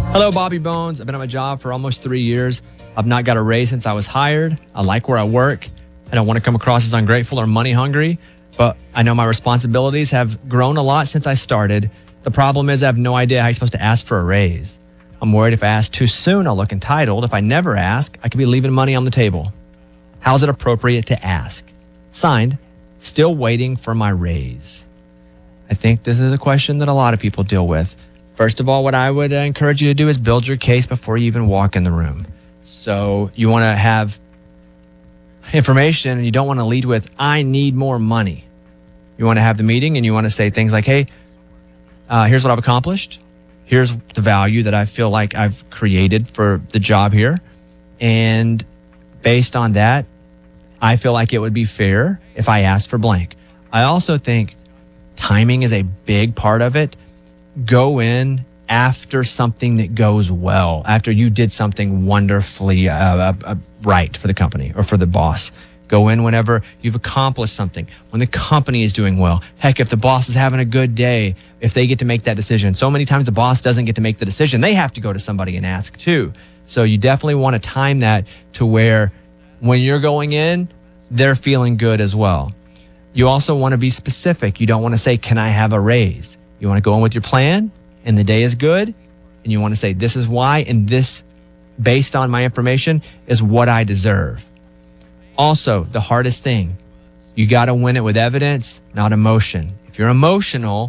Hello, Bobby Bones. I've been at my job for almost 3 years. I've not got a raise since I was hired. I like where I work. I don't want to come across as ungrateful or money hungry, but I know my responsibilities have grown a lot since I started. The problem is I have no idea how you're supposed to ask for a raise. I'm worried if I ask too soon, I'll look entitled. If I never ask, I could be leaving money on the table. How is it appropriate to ask? Signed, still waiting for my raise. I think this is a question that a lot of people deal with. First of all, what I would encourage you to do is build your case before you even walk in the room. So you want to have information and you don't want to lead with, I need more money. You want to have the meeting and you want to say things like, hey, here's what I've accomplished. Here's the value that I feel like I've created for the job here. And based on that, I feel like it would be fair if I asked for blank. I also think timing is a big part of it. Go in after something that goes well, after you did something wonderfully right for the company or for the boss. Go in whenever you've accomplished something, when the company is doing well. Heck, if the boss is having a good day, if they get to make that decision. So many times the boss doesn't get to make the decision. They have to go to somebody and ask too. So you definitely want to time that to where when you're going in, they're feeling good as well. You also want to be specific. You don't want to say, can I have a raise? You want to go in with your plan and the day is good. And you want to say, this is why. And this, based on my information, is what I deserve. Also, the hardest thing, you got to win it with evidence, not emotion. If you're emotional,